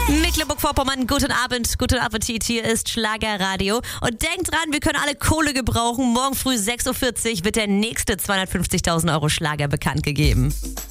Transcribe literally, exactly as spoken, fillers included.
Mecklenburg-Vorpommern, guten Abend, guten Appetit, hier ist Schlagerradio. Und denkt dran, wir können alle Kohle gebrauchen. Morgen früh sechs Uhr vierzig wird der nächste zweihundertfünfzigtausend Euro Schlager bekannt gegeben.